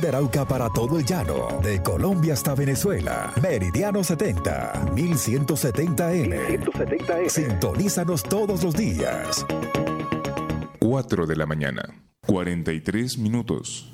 De Arauca para todo el llano, de Colombia hasta Venezuela. Meridiano 70, 1170M. Sintonízanos todos los días. 4 de la mañana, 43 minutos.